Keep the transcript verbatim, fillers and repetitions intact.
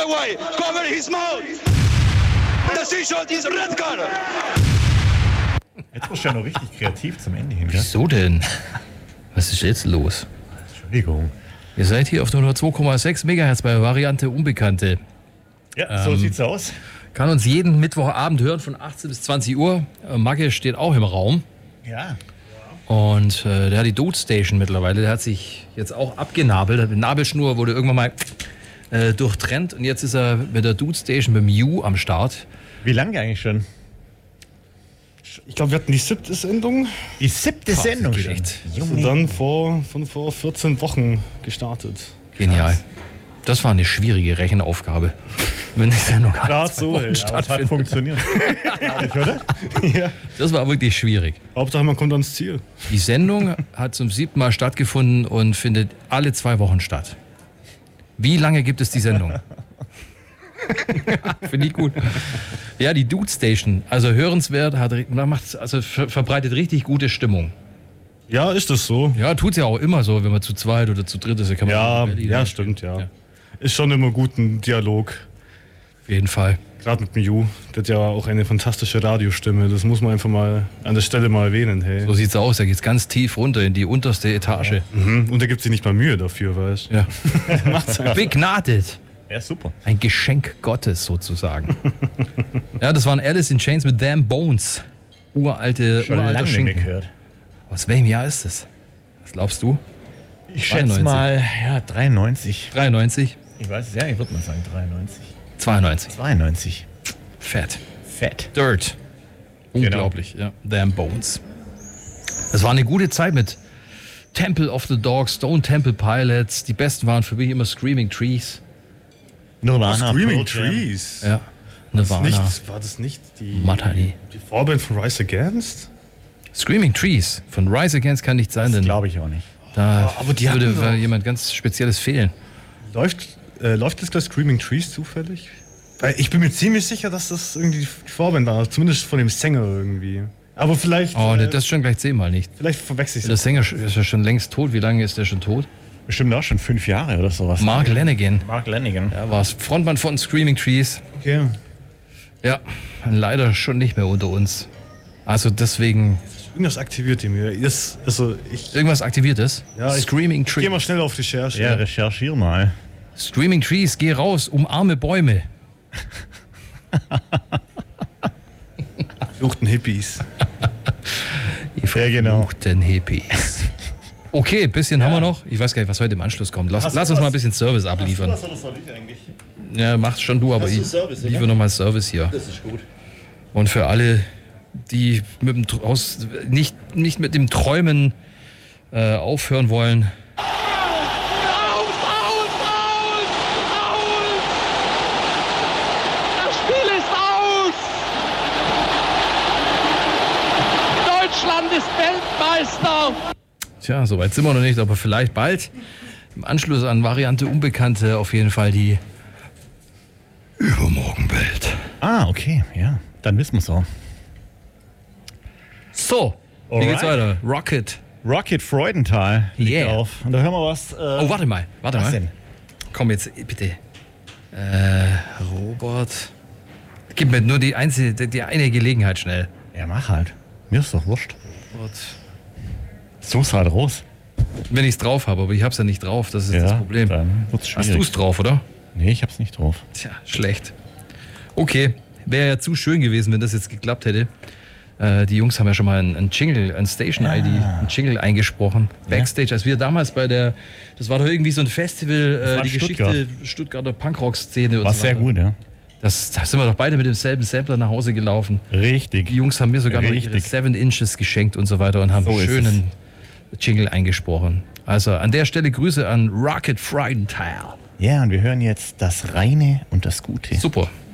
away, cover his mouth. The seashot is red color. Jetzt warst du ja noch richtig kreativ zum Ende hin, gell? Wieso denn? Was ist jetzt los? Entschuldigung. Ihr seid hier auf der hundertzwei Komma sechs Megahertz bei Variante Unbekannte. Ja, so Ähm, sieht's aus. Kann uns jeden Mittwochabend hören von achtzehn bis zwanzig Uhr. Äh, Magge steht auch im Raum. Ja. Und äh, der hat die Dude Station mittlerweile. Der hat sich jetzt auch abgenabelt. Die Nabelschnur wurde irgendwann mal äh, durchtrennt. Und jetzt ist er mit der Dude Station mit dem U am Start. Wie lange eigentlich schon? Ich glaube, wir hatten die siebte Sendung. Die siebte Boah, Sendung geht schon. echt. Und dann vor, von vor vierzehn Wochen gestartet. Genial. Das war eine schwierige Rechenaufgabe. Wenn die Sendung alle Gerade zwei so, Wochen ey. Aber Aber es hat stattfindet. funktioniert. Ehrlich, oder? Ja. Das war wirklich schwierig. Hauptsache, man kommt ans Ziel. Die Sendung hat zum siebten Mal stattgefunden und findet alle zwei Wochen statt. Wie lange gibt es die Sendung? Finde ich gut. Ja, die Dude Station, also hörenswert, hat, macht, also ver, verbreitet richtig gute Stimmung. Ja, ist das so? Ja, tut's ja auch immer so, wenn man zu zweit oder zu dritt ist. Kann man Ja, Berlin ja, einstellen. stimmt, ja. Ja. Ist schon immer gut ein Dialog. Auf jeden Fall. Gerade mit dem Ju. Der hat ja auch eine fantastische Radiostimme. Das muss man einfach mal an der Stelle mal erwähnen. Hey. So sieht's aus. Da geht's ganz tief runter in die unterste Etage. Mhm. Und er gibt sich nicht mal Mühe dafür, weißt du? Ja. Macht's einfach. Begnadet. Ja, super. Ein Geschenk Gottes sozusagen. Ja, das waren Alice in Chains mit Damn Bones. Uralte, Schon uralter lange nicht mehr Schinken. gehört. Aus welchem Jahr ist es? Was glaubst du? Ich schätze dreiundneunzig. mal, ja, dreiundneunzig. dreiundneunzig? Ich weiß es ja, ich würde mal sagen dreiundneunzig. zweiundneunzig. zweiundneunzig. Fett. Fett. Dirt. Unglaublich, ja. Damn Bones. Das war eine gute Zeit mit Temple of the Dog, Stone Temple Pilots. Die besten waren für mich immer Screaming Trees. Nirvana. Screaming Pearl Jam. Trees. Ja. Das Nirvana. nicht, war das nicht die, Mudhoney. die Vorband von Rise Against? Screaming Trees von Rise Against kann nicht sein, Das denn glaube ich auch nicht. da Aber die würde hatten doch- jemand ganz Spezielles fehlen. Läuft, äh, läuft das gleich Screaming Trees zufällig? Weil ich bin mir ziemlich sicher, dass das irgendwie die Vorband war. Zumindest von dem Sänger irgendwie. Aber vielleicht, Oh, ne, äh, das schon gleich zehnmal nicht. vielleicht verwechsel ich Der Sänger ist ja schon längst tot. Wie lange ist der schon tot? Bestimmt auch schon fünf Jahre oder sowas. Mark Lanigan. Mark Lanigan. Er war Frontmann von Screaming Trees. Okay. Ja, leider schon nicht mehr unter uns. Also deswegen Irgendwas aktiviert ihr mir. Ist, also ich irgendwas aktiviert ist. Ja, ich- Screaming gehe mal Trees. schnell auf Recherche. Ja, recherchier mal. Screaming Trees, geh raus, umarme Bäume. Fluchten Hippies. Die Ja, genau. verfluchten Hippies. Okay, bisschen haben wir noch. Ich weiß gar nicht, was heute im Anschluss kommt. Lass, Hast du lass uns was? mal ein bisschen Service abliefern. oder soll ich eigentlich? Ja, machst schon du, aber Hast du ich Service, oder? liefere nochmal Service hier. Das ist gut. Und für alle, die mit dem, Tr- aus, nicht, nicht mit dem Träumen äh, aufhören wollen. Das Spiel ist aus! Deutschland ist Weltmeister! Tja, soweit sind wir noch nicht, aber vielleicht bald. Im Anschluss an Variante Unbekannte auf jeden Fall die Übermorgenwelt. Ah, okay, ja. Dann wissen wir es auch. So, wie geht's Alright. weiter? Rocket. Rocket Freudenthal liegt Yeah. auf. Und da hören wir was. Äh, Oh, warte mal, warte was mal. denn? Komm jetzt, bitte. Äh, Robert. Gib mir nur die, einzige, die, die eine Gelegenheit schnell. Ja, mach halt. Mir ist doch wurscht. Robert. Such's halt raus. Wenn ich's drauf habe, aber ich hab's ja nicht drauf, das ist Ja, das Problem. dann wird's Hast schwierig. du's drauf, oder? Nee, ich hab's nicht drauf. Tja, schlecht. Okay, wäre ja zu schön gewesen, wenn das jetzt geklappt hätte. Äh, die Jungs haben ja schon mal ein, ein Jingle, ein Station-I D, ein Jingle eingesprochen. Backstage, als wir damals bei der, das war doch irgendwie so ein Festival, war äh, in die Stuttgart. Geschichte Stuttgarter Punkrock-Szene und War so sehr weiter. gut, ja. Das, da sind wir doch beide mit demselben Sampler nach Hause gelaufen. Die Richtig. Jungs haben mir sogar noch ihre Richtig. Seven Inches geschenkt und so weiter und haben So einen ist schönen Jingle eingesprochen. Also an der Stelle Grüße an Rocket Freudenthal. Ja, und wir hören jetzt das Reine und das Gute. Super.